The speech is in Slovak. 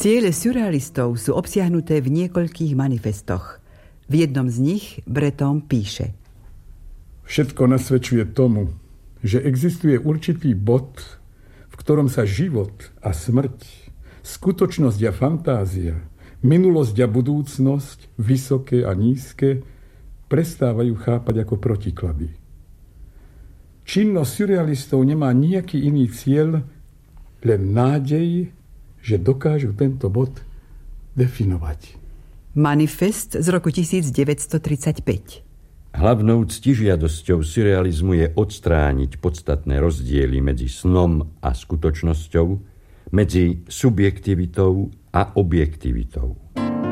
Ciele surrealistov sú obsiahnuté v niekoľkých manifestoch. V jednom z nich Breton píše: Všetko nasvedčuje tomu, že existuje určitý bod, v ktorom sa život a smrť, skutočnosť a fantázia, minulosť a budúcnosť, vysoké a nízke, prestávajú chápať ako protiklady. Činnosť surrealistov nemá nejaký iný cieľ, len nádej, že dokážu tento bod definovať. Manifest z roku 1935. Hlavnou ctižiadosťou surrealizmu je odstrániť podstatné rozdiely medzi snom a skutočnosťou, medzi subjektivitou a objektivitou.